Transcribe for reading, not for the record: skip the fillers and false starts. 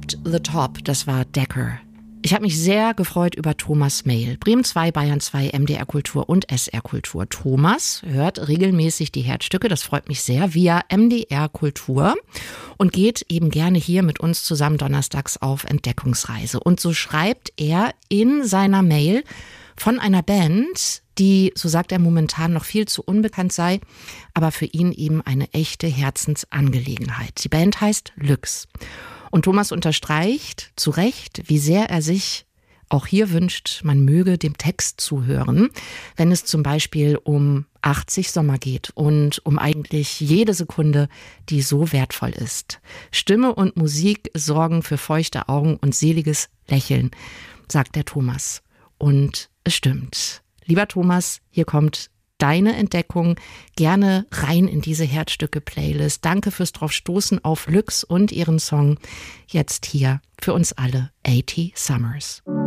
At the Top, das war Decker. Ich habe mich sehr gefreut über Thomas Mail. Bremen 2, Bayern 2, MDR Kultur und SR Kultur. Thomas hört regelmäßig die Herzstücke, das freut mich sehr, via MDR Kultur und geht eben gerne hier mit uns zusammen donnerstags auf Entdeckungsreise. Und so schreibt er in seiner Mail von einer Band, die, so sagt er, momentan noch viel zu unbekannt sei, aber für ihn eben eine echte Herzensangelegenheit. Die Band heißt Lux. Und Thomas unterstreicht zu Recht, wie sehr er sich auch hier wünscht, man möge dem Text zuhören, wenn es zum Beispiel um 80 Sommer geht und um eigentlich jede Sekunde, die so wertvoll ist. Stimme und Musik sorgen für feuchte Augen und seliges Lächeln, sagt der Thomas. Und es stimmt. Lieber Thomas, hier kommt deine Entdeckung, gerne rein in diese Herzstücke-Playlist. Danke fürs Draufstoßen auf Lux und ihren Song. Jetzt hier für uns alle 80 Summers.